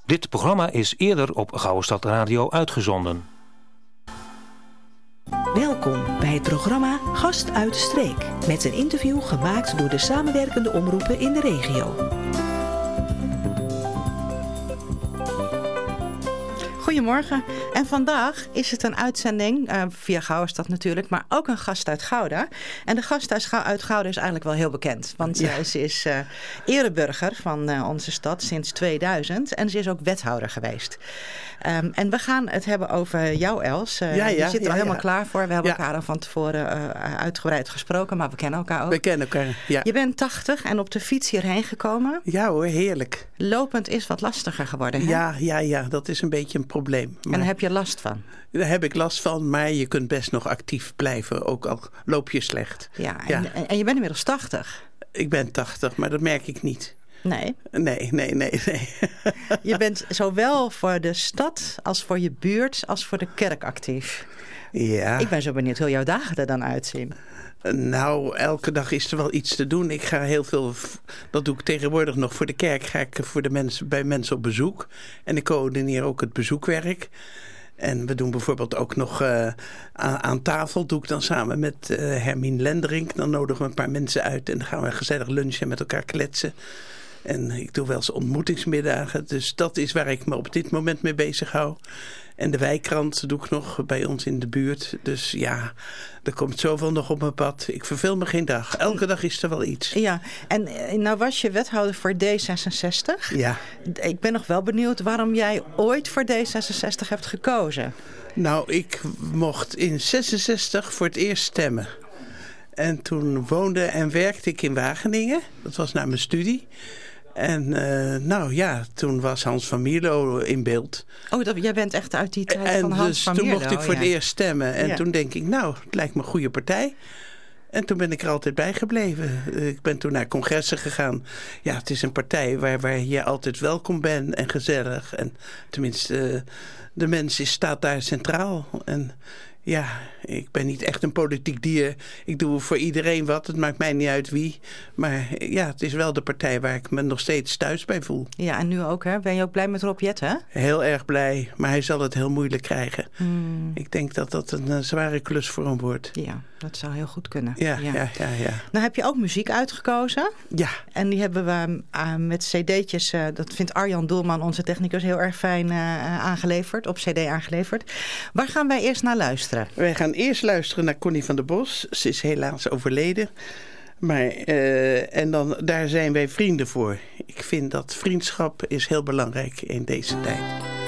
Dit programma is eerder op Gouwestad Radio uitgezonden. Welkom bij het programma Gast uit de Streek. Met een interview gemaakt door de samenwerkende omroepen in de regio. Goedemorgen. En vandaag is het een uitzending via Gouwestad natuurlijk, maar ook een gast uit Gouda. En de gast uit Gouda is eigenlijk wel heel bekend. Want ze is ereburger van onze stad sinds 2000 en ze is ook wethouder geweest. En we gaan het hebben over jou, Els. Je zit er al helemaal klaar voor. We hebben elkaar al van tevoren uitgebreid gesproken, maar we kennen elkaar ook. We kennen elkaar, ja. Je bent 80 en op de fiets hierheen gekomen. Ja hoor, heerlijk. Lopend is wat lastiger geworden, hè? Ja, dat is een beetje een probleem. Maar en daar heb je last van? Daar heb ik last van, maar je kunt best nog actief blijven, ook al loop je slecht. Ja. En je bent inmiddels 80. Ik ben 80, maar dat merk ik niet. Nee. Nee. Je bent zowel voor de stad als voor je buurt als voor de kerk actief. Ja. Ik ben zo benieuwd hoe jouw dagen er dan uitzien. Nou, elke dag is er wel iets te doen. Ik ga heel veel, dat doe ik tegenwoordig nog voor de kerk, ga ik voor de mensen, bij mensen op bezoek. En ik coördineer ook het bezoekwerk. En we doen bijvoorbeeld ook nog aan tafel, doe ik dan samen met Hermine Lenderink. Dan nodigen we een paar mensen uit en dan gaan we gezellig lunchen en met elkaar kletsen. En ik doe wel eens ontmoetingsmiddagen. Dus dat is waar ik me op dit moment mee bezig hou. En de wijkkrant doe ik nog bij ons in de buurt. Dus ja, er komt zoveel nog op mijn pad. Ik verveel me geen dag. Elke dag is er wel iets. Ja, en nou was je wethouder voor D66. Ja. Ik ben nog wel benieuwd waarom jij ooit voor D66 hebt gekozen. Nou, ik mocht in 66 voor het eerst stemmen. En toen woonde en werkte ik in Wageningen. Dat was na mijn studie. En toen was Hans van Mierlo in beeld. Oh, jij bent echt uit die tijd van Hans van Mierlo. En dus toen mocht ik voor het eerst stemmen. En toen denk ik, het lijkt me een goede partij. En toen ben ik er altijd bij gebleven. Ik ben toen naar congressen gegaan. Ja, het is een partij waar je altijd welkom bent en gezellig. En tenminste, de mens staat daar centraal. En ja, ik ben niet echt een politiek dier. Ik doe voor iedereen wat. Het maakt mij niet uit wie. Maar ja, het is wel de partij waar ik me nog steeds thuis bij voel. Ja, en nu ook, hè? Ben je ook blij met Rob Jetten, hè? Heel erg blij. Maar hij zal het heel moeilijk krijgen. Ik denk dat dat een zware klus voor hem wordt. Ja, dat zou heel goed kunnen. Ja. Nou heb je ook muziek uitgekozen. Ja. En die hebben we met cd'tjes, dat vindt Arjan Doelman, onze technicus, heel erg fijn aangeleverd. Op cd aangeleverd. Waar gaan wij eerst naar luisteren? Wij gaan eerst luisteren naar Connie van der Bos. Ze is helaas overleden. Maar, daar zijn wij vrienden voor. Ik vind dat vriendschap is heel belangrijk in deze tijd.